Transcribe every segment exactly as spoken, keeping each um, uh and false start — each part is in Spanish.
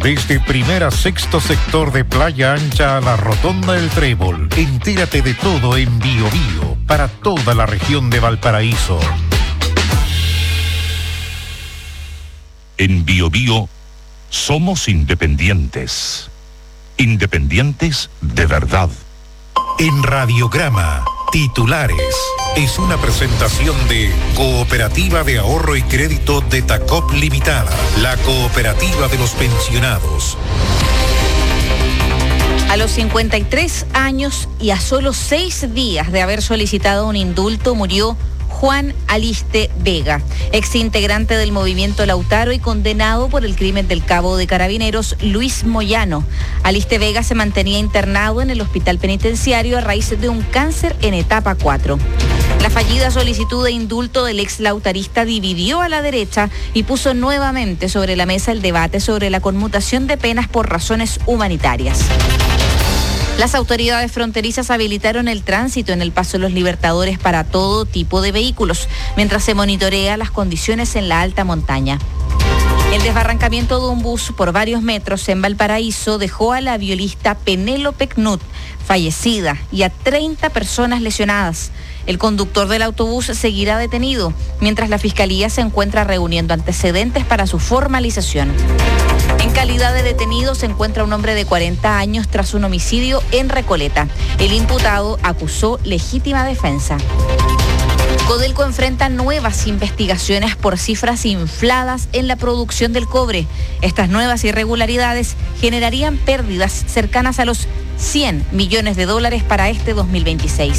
Desde primera a sexto sector de Playa Ancha a la Rotonda del Trébol. Entérate de todo en Bio Bio, para toda la región de Valparaíso. En Bio Bio somos independientes. Independientes de verdad. En Radiograma, titulares. Es una presentación de Cooperativa de Ahorro y Crédito de Tacop Limitada, la cooperativa de los pensionados. A los cincuenta y tres años y a solo seis días de haber solicitado un indulto, murió Juan Aliste Vega, exintegrante del movimiento Lautaro y condenado por el crimen del cabo de Carabineros Luis Moyano. Aliste Vega se mantenía internado en el hospital penitenciario a raíz de un cáncer en etapa cuatro. La fallida solicitud de indulto del ex lautarista dividió a la derecha y puso nuevamente sobre la mesa el debate sobre la conmutación de penas por razones humanitarias. Las autoridades fronterizas habilitaron el tránsito en el Paso de los Libertadores para todo tipo de vehículos, mientras se monitorea las condiciones en la alta montaña. El desbarrancamiento de un bus por varios metros en Valparaíso dejó a la violista Penélope Knut fallecida y a treinta personas lesionadas. El conductor del autobús seguirá detenido, mientras la Fiscalía se encuentra reuniendo antecedentes para su formalización. En calidad de detenido se encuentra un hombre de cuarenta años tras un homicidio en Recoleta. El imputado acusó legítima defensa. Codelco enfrenta nuevas investigaciones por cifras infladas en la producción del cobre. Estas nuevas irregularidades generarían pérdidas cercanas a los cien millones de dólares para este dos mil veintiséis.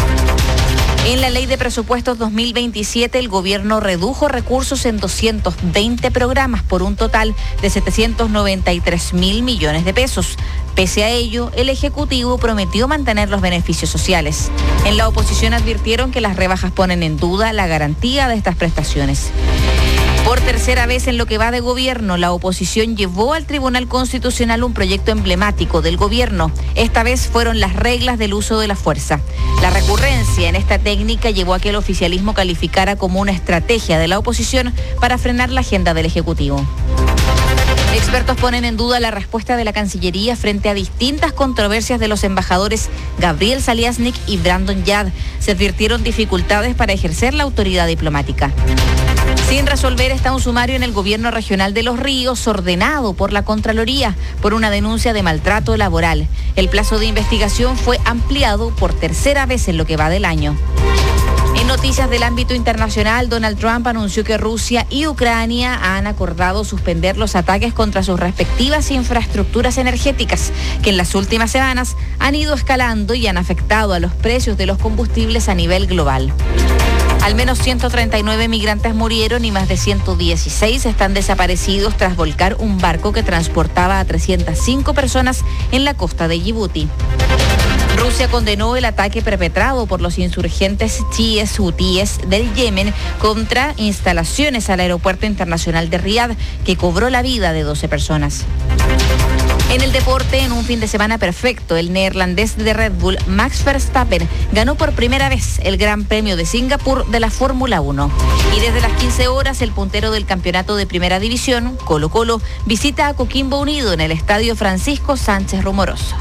En la Ley de Presupuestos dos mil veintisiete, el gobierno redujo recursos en doscientos veinte programas por un total de setecientos noventa y tres mil millones de pesos. Pese a ello, el Ejecutivo prometió mantener los beneficios sociales. En la oposición advirtieron que las rebajas ponen en duda la garantía de estas prestaciones. Por tercera vez en lo que va de gobierno, la oposición llevó al Tribunal Constitucional un proyecto emblemático del gobierno. Esta vez fueron las reglas del uso de la fuerza. La recurrencia en esta técnica llevó a que el oficialismo calificara como una estrategia de la oposición para frenar la agenda del Ejecutivo. Expertos ponen en duda la respuesta de la Cancillería frente a distintas controversias de los embajadores Gabriel Saliasnik y Brandon Yad. Se advirtieron dificultades para ejercer la autoridad diplomática. Sin resolver está un sumario en el gobierno regional de Los Ríos ordenado por la Contraloría por una denuncia de maltrato laboral. El plazo de investigación fue ampliado por tercera vez en lo que va del año. En noticias del ámbito internacional, Donald Trump anunció que Rusia y Ucrania han acordado suspender los ataques contra sus respectivas infraestructuras energéticas, que en las últimas semanas han ido escalando y han afectado a los precios de los combustibles a nivel global. Al menos ciento treinta y nueve migrantes murieron y más de ciento dieciséis están desaparecidos tras volcar un barco que transportaba a trescientas cinco personas en la costa de Yibuti. Rusia condenó el ataque perpetrado por los insurgentes chiíes hutíes del Yemen contra instalaciones al aeropuerto internacional de Riad, que cobró la vida de doce personas. En el deporte, en un fin de semana perfecto, el neerlandés de Red Bull, Max Verstappen, ganó por primera vez el Gran Premio de Singapur de la Fórmula uno. Y desde las quince horas, el puntero del campeonato de Primera División, Colo Colo, visita a Coquimbo Unido en el Estadio Francisco Sánchez Rumoroso.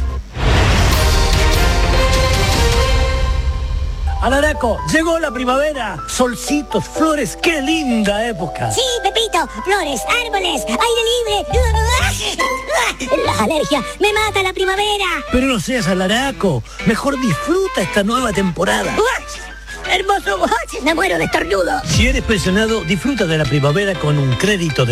Alaraco, llegó la primavera. Solcitos, flores, qué linda época. Sí, Pepito, flores, árboles, aire libre. Las alergias, me mata la primavera. Pero no seas alaraco, mejor disfruta esta nueva temporada. Hermoso, me muero de estornudo. Si eres pensionado, disfruta de la primavera con un crédito de